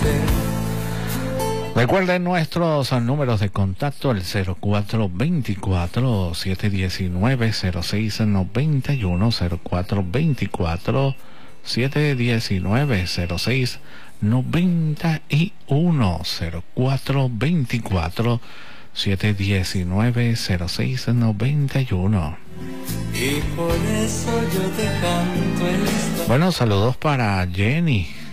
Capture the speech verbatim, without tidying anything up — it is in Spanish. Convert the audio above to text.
Recuerden nuestros números de contacto, el cero cuatro veinticuatro, siete diecinueve, cero seis noventa y uno, cero cuatro veinticuatro, siete diecinueve, cero seis noventa y uno, cero cuatro veinticuatro, siete diecinueve, cero seis noventa y uno. Y por eso yo te canto esta. Bueno, saludos para Jenny.